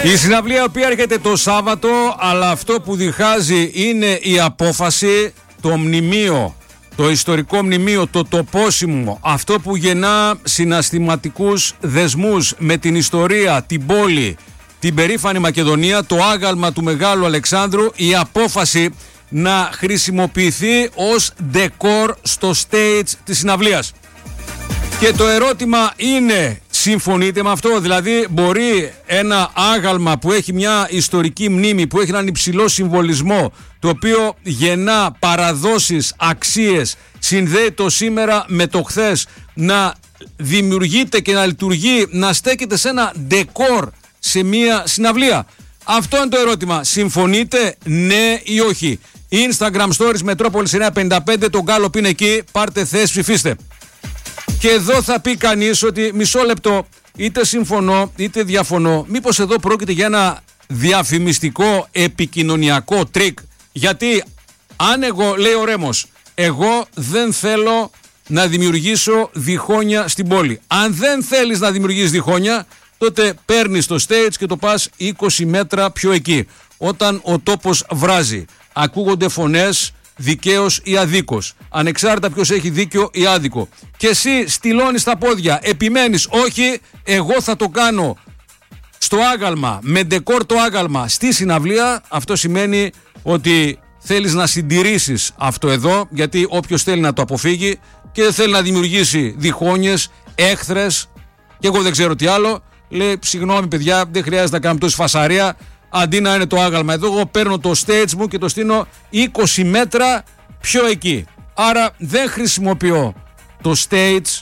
Η συναυλία η οποία έρχεται το Σάββατο, αλλά αυτό που διχάζει είναι η απόφαση, το μνημείο, το ιστορικό μνημείο, το τοπόσιμο, αυτό που γεννά συναισθηματικούς δεσμούς με την ιστορία, την πόλη, την περήφανη Μακεδονία, το άγαλμα του Μεγάλου Αλεξάνδρου, η απόφαση να χρησιμοποιηθεί ως ντεκόρ στο stage της συναυλίας. Και το ερώτημα είναι, συμφωνείτε με αυτό? Δηλαδή μπορεί ένα άγαλμα που έχει μια ιστορική μνήμη, που έχει έναν υψηλό συμβολισμό, το οποίο γεννά παραδόσεις, αξίες, συνδέει το σήμερα με το χθες, να δημιουργείται και να λειτουργεί, να στέκεται σε ένα ντεκόρ σε μια συναυλία? Αυτό είναι το ερώτημα. Συμφωνείτε, ναι ή όχι? Instagram Stories Μετρόπολης 955, τον Γκάλοπ είναι εκεί, πάρτε θέση, ψηφίστε. Και εδώ θα πει κανείς ότι μισό λεπτό, είτε συμφωνώ είτε διαφωνώ, μήπως εδώ πρόκειται για ένα διαφημιστικό επικοινωνιακό τρίκ? Γιατί αν εγώ, λέει ο Ρέμος, εγώ δεν θέλω να δημιουργήσω διχόνια στην πόλη. Αν δεν θέλεις να δημιουργήσεις διχόνια, τότε παίρνεις το stage και το πας 20 μέτρα πιο εκεί. Όταν ο τόπος βράζει, ακούγονται φωνές, δικαίως ή αδίκως, ανεξάρτητα ποιος έχει δίκιο ή άδικο, και εσύ στυλώνεις τα πόδια, επιμένεις, όχι, εγώ θα το κάνω στο άγαλμα, με ντεκόρ το άγαλμα στη συναυλία, αυτό σημαίνει ότι θέλεις να συντηρήσεις αυτό εδώ, γιατί όποιος θέλει να το αποφύγει και δεν θέλει να δημιουργήσει διχόνιες, έχθρες και εγώ δεν ξέρω τι άλλο, λέει συγγνώμη παιδιά, δεν χρειάζεται να κάνουμε τόση φασαρία. Αντί να είναι το άγαλμα εδώ, εγώ παίρνω το stage μου και το στείνω 20 μέτρα πιο εκεί. Άρα δεν χρησιμοποιώ το stage,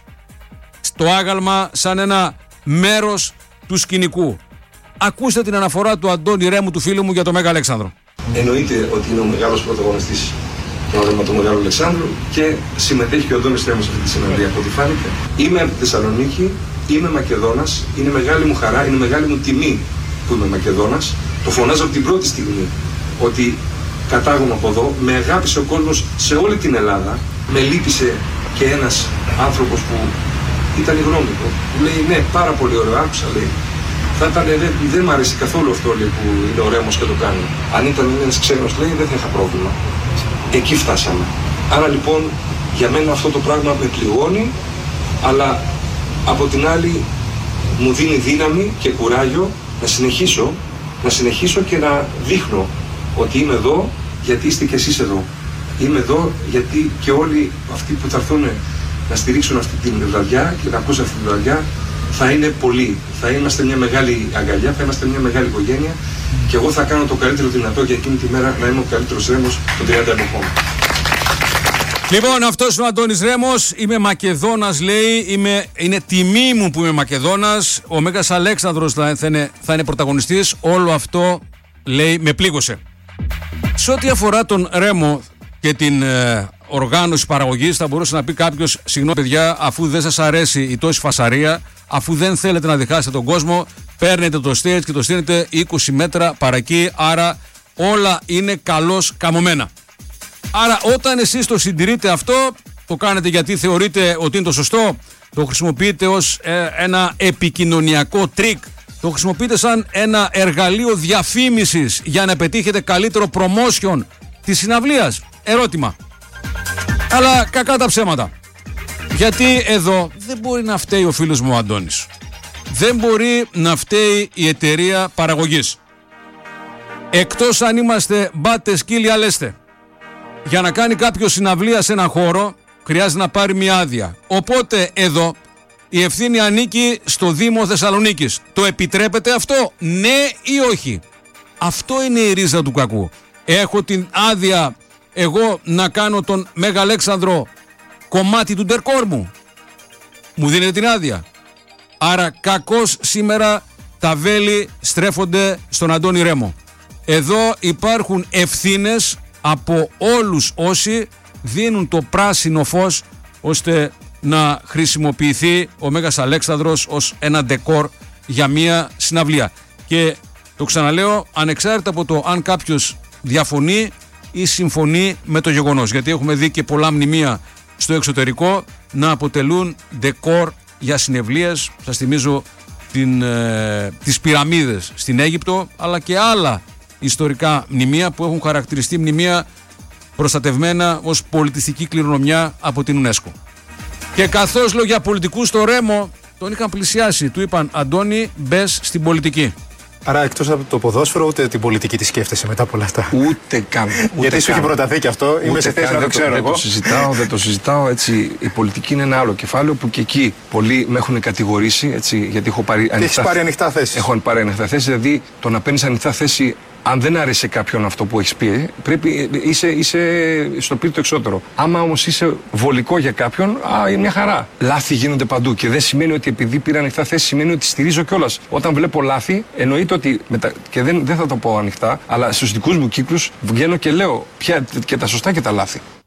το άγαλμα, σαν ένα μέρος του σκηνικού. Ακούστε την αναφορά του Αντώνη Ρέμου, του φίλου μου, για το Μέγα Αλέξανδρο. Εννοείται ότι είναι ο μεγάλος πρωταγωνιστής το άγαλμα του Μεγάλου Αλεξάνδρου και συμμετέχει και ο Αντώνης Ρέμος σε αυτή τη συναυλία, από ό,τι φάνηκε. Είμαι από τη Θεσσαλονίκη, είμαι Μακεδόνας, είναι μεγάλη μου χαρά, είναι μεγάλη μου τιμή που είμαι Μακεδόνας. Το φωνάζω από την πρώτη στιγμή ότι κατάγομαι από εδώ. Με αγάπησε ο κόσμος σε όλη την Ελλάδα. Με λύπησε και ένας άνθρωπος που ήταν η γνώμη του. Λέει ναι, πάρα πολύ ωραίο, άκουσα, λέει. Θα ήταν, δεν μ' αρέσει καθόλου αυτό, λέει, που είναι ο Ρέμος και το κάνει. Αν ήταν ένας ξένος, λέει, δεν θα είχα πρόβλημα. Εκεί φτάσαμε. Άρα λοιπόν για μένα αυτό το πράγμα με πληγώνει, αλλά από την άλλη μου δίνει δύναμη και κουράγιο να συνεχίσω και να δείχνω ότι είμαι εδώ γιατί είστε κι εσείς εδώ. Είμαι εδώ γιατί και όλοι αυτοί που θα έρθουν να στηρίξουν αυτή την βραδιά και να ακούσουν αυτή την βραδιά θα είναι πολλοί. Θα είμαστε μια μεγάλη αγκαλιά, θα είμαστε μια μεγάλη οικογένεια και εγώ θα κάνω το καλύτερο δυνατό για εκείνη τη μέρα να είμαι ο καλύτερος Ρέμος των 30 εποχών. Λοιπόν, αυτός είναι ο Αντώνης Ρέμος, είμαι Μακεδόνας, λέει, είναι τιμή μου που είμαι Μακεδόνας, ο Μέγας Αλέξανδρος θα είναι πρωταγωνιστής, όλο αυτό, λέει, με πλήγωσε. Σε ό,τι αφορά τον Ρέμο και την οργάνωση παραγωγής, θα μπορούσε να πει κάποιος, συγγνώμη παιδιά, αφού δεν σας αρέσει η τόση φασαρία, αφού δεν θέλετε να διχάσετε τον κόσμο, παίρνετε το stage και το στείνετε 20 μέτρα παρακεί, άρα όλα είναι καλώς καμωμένα. Άρα όταν εσείς το συντηρείτε αυτό, το κάνετε γιατί θεωρείτε ότι είναι το σωστό, το χρησιμοποιείτε ως ένα επικοινωνιακό τρίκ, το χρησιμοποιείτε σαν ένα εργαλείο διαφήμισης για να πετύχετε καλύτερο promotion της συναυλίας. Ερώτημα. Αλλά κακά τα ψέματα. Γιατί εδώ δεν μπορεί να φταίει ο φίλος μου ο Αντώνης. Δεν μπορεί να φταίει η εταιρεία παραγωγής. Εκτός αν είμαστε μπάτε σκύλια λέστε. Για να κάνει κάποιο συναυλία σε έναν χώρο χρειάζεται να πάρει μια άδεια. Οπότε εδώ η ευθύνη ανήκει στο Δήμο Θεσσαλονίκης. Το επιτρέπετε αυτό, ναι ή όχι? Αυτό είναι η ρίζα του κακού. Έχω την άδεια εγώ να κάνω τον Μέγα Αλέξανδρο κομμάτι του ντεκόρ μου? Μου δίνετε την άδεια? Άρα κακώς σήμερα τα βέλη στρέφονται στον Αντώνη Ρέμο. Εδώ υπάρχουν ευθύνες από όλους όσοι δίνουν το πράσινο φως ώστε να χρησιμοποιηθεί ο Μέγας Αλέξανδρος ως ένα ντεκόρ για μια συναυλία. Και το ξαναλέω, ανεξάρτητα από το αν κάποιος διαφωνεί ή συμφωνεί με το γεγονός, γιατί έχουμε δει και πολλά μνημεία στο εξωτερικό να αποτελούν ντεκόρ για συναυλίες. Σας θυμίζω τις πυραμίδες στην Αίγυπτο, αλλά και άλλα ιστορικά μνημεία που έχουν χαρακτηριστεί μνημεία προστατευμένα ως πολιτιστική κληρονομιά από την UNESCO. Και καθώς λόγια πολιτικού στο Ρέμο τον είχαν πλησιάσει, του είπαν «Αντώνη, μπες στην πολιτική». Άρα εκτός από το ποδόσφαιρο ούτε την πολιτική τη σκέφτεσαι μετά από όλα αυτά? Ούτε καν. Γιατί σου έχει προταθεί και αυτό, είμαι σε θέση να το ξέρω εγώ. Δεν το συζητάω έτσι. Η πολιτική είναι ένα άλλο κεφάλαιο που και εκεί πολλοί με έχουν κατηγορήσει, έτσι, γιατί έχω πάρει ανοιχτά θέση. Έχω πάρει ανοιχτά θέση, δηλαδή το να παίρνεις ανοιχτά θέση. Αν δεν άρεσε κάποιον αυτό που έχεις πει, πρέπει είσαι στο πύρ το εξώτερο. Άμα όμως είσαι βολικό για κάποιον, είναι μια χαρά. Λάθη γίνονται παντού και δεν σημαίνει ότι επειδή πήρα ανοιχτά θέση, σημαίνει ότι στηρίζω κιόλας. Όταν βλέπω λάθη, εννοείται ότι. Και δεν θα το πω ανοιχτά, αλλά στους δικούς μου κύκλους βγαίνω και λέω και τα σωστά και τα λάθη.